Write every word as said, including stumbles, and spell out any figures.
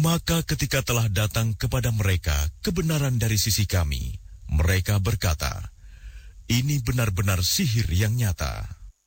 Maka ketika telah datang kepada mereka kebenaran dari sisi kami, mereka berkata, ini benar-benar sihir yang nyata.